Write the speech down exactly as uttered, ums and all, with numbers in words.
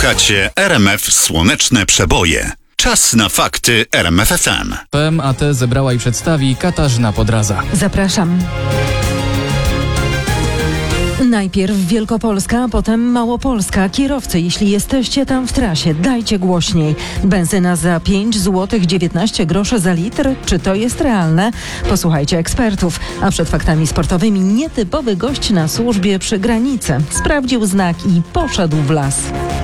Słuchacie R M F Słoneczne Przeboje. Czas na fakty R M F F M. P M A T zebrała i przedstawi Katarzyna Podraza. Zapraszam. Najpierw Wielkopolska, potem Małopolska. Kierowcy, jeśli jesteście tam w trasie, dajcie głośniej. Benzyna za pięć złotych dziewiętnaście groszy za litr? Czy to jest realne? Posłuchajcie ekspertów. A przed faktami sportowymi nietypowy gość na służbie przy granicy. Sprawdził znak i poszedł w las.